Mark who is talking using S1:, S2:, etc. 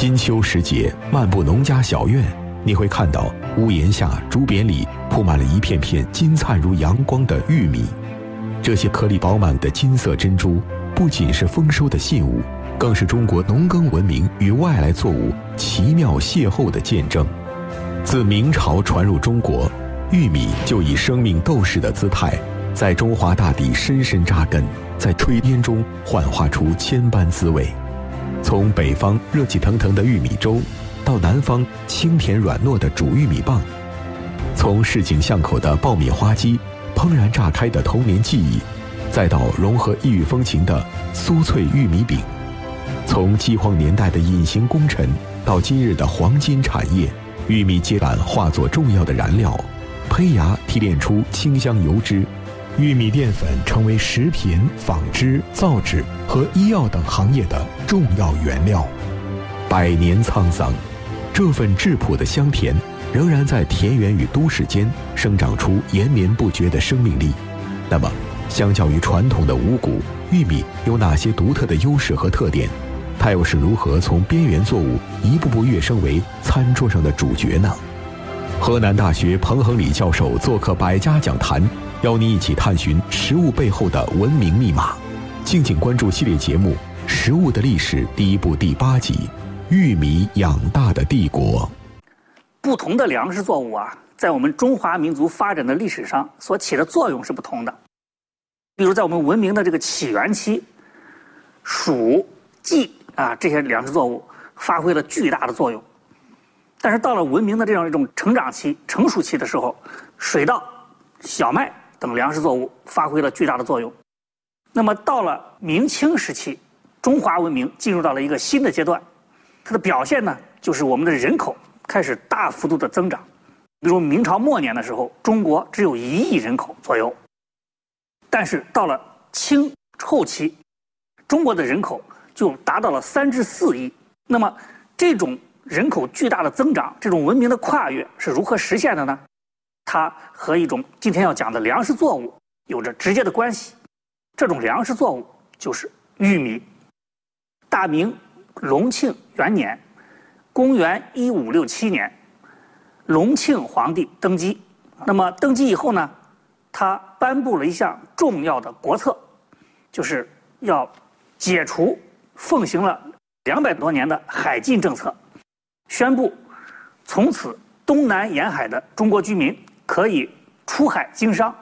S1: 金秋时节，漫步农家小院，你会看到屋檐下竹匾里铺满了一片片金灿如阳光的玉米。这些颗粒饱满的金色珍珠，不仅是丰收的信物，更是中国农耕文明与外来作物奇妙邂逅的见证。自明朝传入中国，玉米就以生命斗士的姿态，在中华大地深深扎根，在炊烟中幻化出千般滋味。从北方热气腾腾的玉米粥，到南方清甜软糯的煮玉米棒，从市井巷口的爆米花机怦然炸开的童年记忆，再到融合异域风情的酥脆玉米饼，从饥荒年代的隐形功臣到今日的黄金产业，玉米秸秆化作重要的燃料，胚芽提炼出清香油脂，玉米淀粉成为食品、纺织、造纸和医药等行业的重要原料。百年沧桑，这份质朴的香甜仍然在田园与都市间生长出延绵不绝的生命力。那么，相较于传统的五谷，玉米有哪些独特的优势和特点？它又是如何从边缘作物一步步跃升为餐桌上的主角呢？河南大学彭恒礼教授做客百家讲坛，邀你一起探寻食物背后的文明密码。敬请关注系列节目《食物的历史》第1部第8集《玉米养大的帝国》。
S2: 不同的粮食作物啊，在我们中华民族发展的历史上所起的作用是不同的。比如在我们文明的这个起源期，黍、稷啊这些粮食作物发挥了巨大的作用。但是到了文明的这样一种成长期、成熟期的时候，水稻、小麦等粮食作物发挥了巨大的作用。那么到了明清时期，中华文明进入到了一个新的阶段，它的表现呢，就是我们的人口开始大幅度的增长。比如明朝末年的时候，中国只有1亿人口左右，但是到了清后期，中国的人口就达到了3至4亿。那么这种人口巨大的增长，这种文明的跨越是如何实现的呢？它和一种今天要讲的粮食作物有着直接的关系。这种粮食作物就是玉米。大明隆庆元年，公元1567年，隆庆皇帝登基。那么登基以后呢，他颁布了一项重要的国策，就是要解除奉行了200多年的海禁政策，宣布从此东南沿海的中国居民可以出海经商，